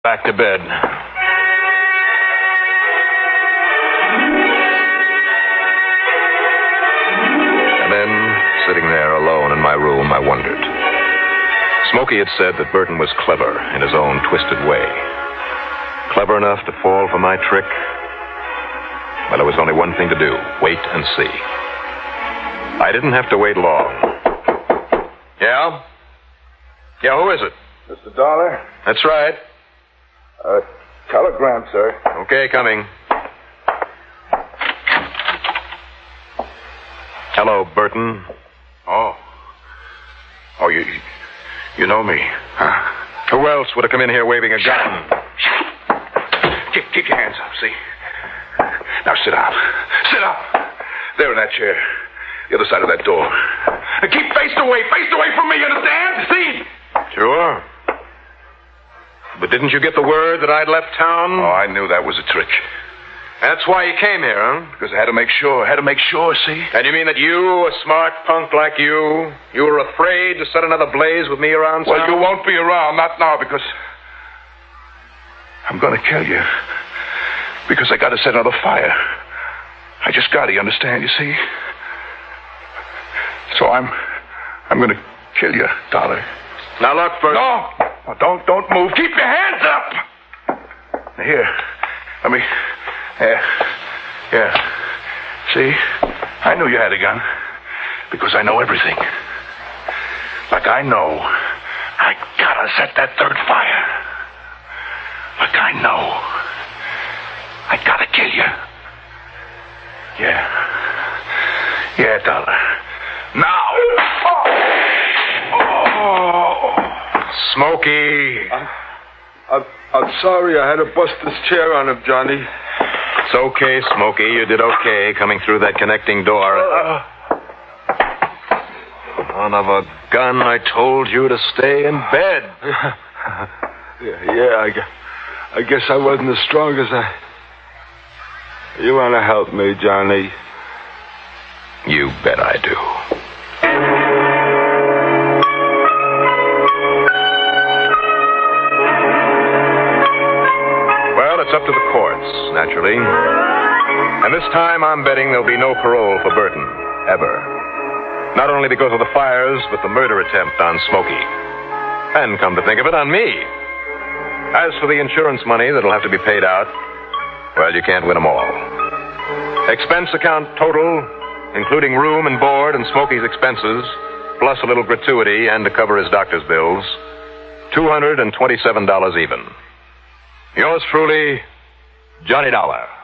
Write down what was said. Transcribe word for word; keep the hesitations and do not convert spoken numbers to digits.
back to bed. And then, sitting there alone in my room, I wondered. Smokey had said that Burton was clever in his own twisted way. Clever enough to fall for my trick? Well, there was only one thing to do. Wait and see. I didn't have to wait long. Yeah? Yeah, who is it? Mister Dollar? That's right. Uh, telegram, sir. Okay, coming. Hello, Burton. Oh. Oh, you... You know me, huh? Who else would have come in here waving a gun? Keep, keep your hands up, see? Now sit down. Sit up. There in that chair. The other side of that door. And keep faced away, faced away from me, you understand? See? Sure. But didn't you get the word that I'd left town? Oh, I knew that was a trick. That's why you came here, huh? Because I had to make sure. I had to make sure, see? And you mean that you, a smart punk like you, you were afraid to set another blaze with me around town? Well, you won't be around. Not now, because... I'm going to kill you. Because I got to set another fire. I just got to, you understand, you see? So I'm... I'm going to kill you, Dollar. Now, look, Burton. No! No, don't, don't move. Keep your hands up! Here. Let me... Yeah. Yeah. See? I knew you had a gun. Because I know everything. Like I know. I gotta set that third fire. Like I know. I gotta kill you. Yeah. Yeah, Dollar. Now. Oh. Oh. Smokey. I'm, I'm, I'm sorry I had to bust this chair on him, Johnny. It's okay, Smokey. You did okay coming through that connecting door. Uh, Son of a gun, I told you to stay in bed. yeah, yeah I, guess, I guess I wasn't as strong as I... You want to help me, Johnny? You bet I do. Well, it's up to the courts, naturally. And this time I'm betting there'll be no parole for Burton, ever. Not only because of the fires, but the murder attempt on Smokey. And come to think of it, on me. As for the insurance money that'll have to be paid out, well, you can't win them all. Expense account total, including room and board and Smokey's expenses, plus a little gratuity and to cover his doctor's bills, two hundred twenty-seven dollars even. Yours truly, Johnny Dollar.